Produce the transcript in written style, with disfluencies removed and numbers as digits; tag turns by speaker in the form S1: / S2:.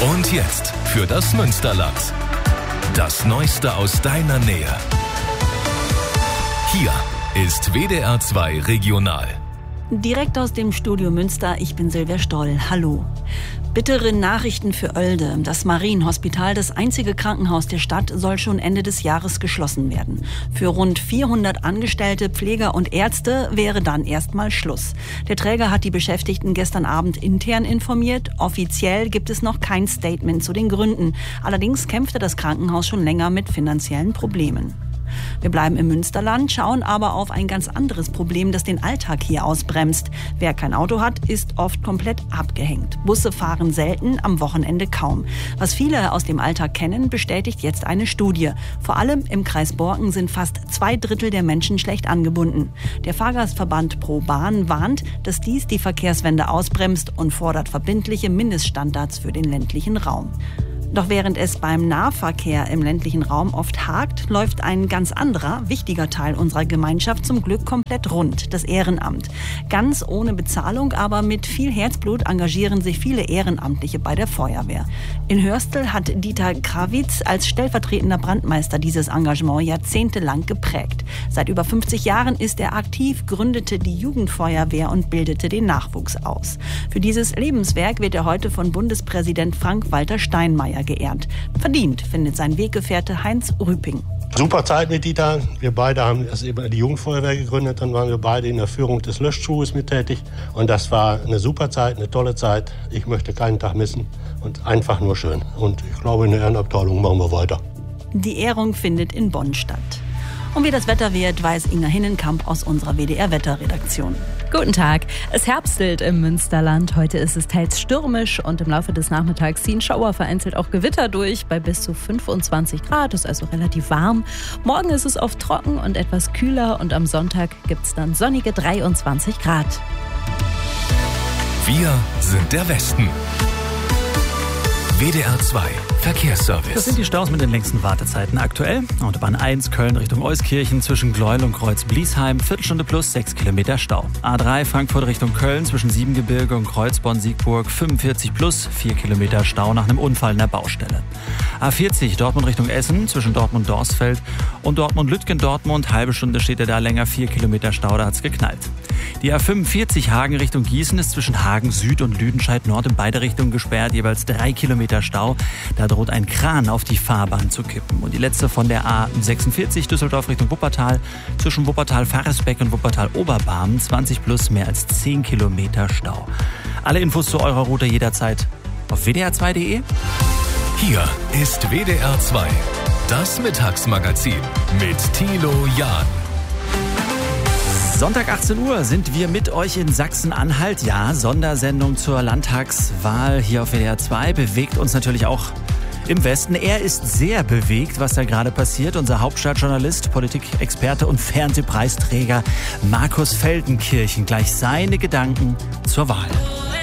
S1: Und jetzt für das Münsterland. Das Neueste aus deiner Nähe. Hier ist WDR 2 Regional.
S2: Direkt aus dem Studio Münster, ich bin Silvia Stoll. Hallo. Bittere Nachrichten für Oelde. Das Marienhospital, das einzige Krankenhaus der Stadt, soll schon Ende des Jahres geschlossen werden. Für rund 400 Angestellte, Pfleger und Ärzte wäre dann erstmal Schluss. Der Träger hat die Beschäftigten gestern Abend intern informiert. Offiziell gibt es noch kein Statement zu den Gründen. Allerdings kämpfte das Krankenhaus schon länger mit finanziellen Problemen. Wir bleiben im Münsterland, schauen aber auf ein ganz anderes Problem, das den Alltag hier ausbremst. Wer kein Auto hat, ist oft komplett abgehängt. Busse fahren selten, am Wochenende kaum. Was viele aus dem Alltag kennen, bestätigt jetzt eine Studie. Vor allem im Kreis Borken sind fast 2/3 der Menschen schlecht angebunden. Der Fahrgastverband Pro Bahn warnt, dass dies die Verkehrswende ausbremst und fordert verbindliche Mindeststandards für den ländlichen Raum. Doch während es beim Nahverkehr im ländlichen Raum oft hakt, läuft ein ganz anderer, wichtiger Teil unserer Gemeinschaft zum Glück komplett rund, das Ehrenamt. Ganz ohne Bezahlung, aber mit viel Herzblut engagieren sich viele Ehrenamtliche bei der Feuerwehr. In Hörstel hat Dieter Krawitz als stellvertretender Brandmeister dieses Engagement jahrzehntelang geprägt. Seit über 50 Jahren ist er aktiv, gründete die Jugendfeuerwehr und bildete den Nachwuchs aus. Für dieses Lebenswerk wird er heute von Bundespräsident Frank-Walter Steinmeier geehrt. Verdient, findet sein Weggefährte Heinz Rüping.
S3: Super Zeit mit Dieter. Wir beide haben erst eben die Jugendfeuerwehr gegründet, dann waren wir beide in der Führung des Löschzuges mit tätig. Und das war eine super Zeit, eine tolle Zeit. Ich möchte keinen Tag missen und einfach nur schön. Und ich glaube, in der Ehrenabteilung machen wir weiter.
S2: Die Ehrung findet in Bonn statt. Und wie das Wetter wird, weiß Inga Hinnenkamp aus unserer WDR-Wetterredaktion.
S4: Guten Tag. Es herbstelt im Münsterland. Heute ist es teils stürmisch und im Laufe des Nachmittags ziehen Schauer, vereinzelt auch Gewitter durch bei bis zu 25 Grad. Ist also relativ warm. Morgen ist es oft trocken und etwas kühler und am Sonntag gibt es dann sonnige 23 Grad.
S1: Wir sind der Westen. WDR 2 Verkehrsservice.
S5: Das sind die Staus mit den längsten Wartezeiten aktuell. Autobahn 1 Köln Richtung Euskirchen zwischen Gleuel und Kreuz-Bliesheim, Viertelstunde plus 6 Kilometer Stau. A3 Frankfurt Richtung Köln zwischen Siebengebirge und Kreuzborn-Siegburg 45 plus 4 Kilometer Stau nach einem Unfall in der Baustelle. A40 Dortmund Richtung Essen zwischen Dortmund-Dorsfeld und Dortmund-Lütgendortmund, halbe Stunde steht er da länger, 4 Kilometer Stau, da hat's geknallt. Die A45 Hagen Richtung Gießen ist zwischen Hagen Süd und Lüdenscheid Nord in beide Richtungen gesperrt, jeweils 3 Kilometer Stau. Da droht ein Kran auf die Fahrbahn zu kippen. Und die letzte von der A46 Düsseldorf Richtung Wuppertal zwischen Wuppertal-Faresbeck und Wuppertal-Oberbarmen 20 plus mehr als 10 Kilometer Stau. Alle Infos zu eurer Route jederzeit auf wdr2.de.
S1: Hier ist WDR 2, das Mittagsmagazin mit Thilo Jahn.
S5: Sonntag 18 Uhr sind wir mit euch in Sachsen-Anhalt. Ja, Sondersendung zur Landtagswahl hier auf WDR 2 bewegt uns natürlich auch im Westen. Er ist sehr bewegt, was da gerade passiert. Unser Hauptstadtjournalist, Politikexperte und Fernsehpreisträger Markus Feldenkirchen. Gleich seine Gedanken zur Wahl.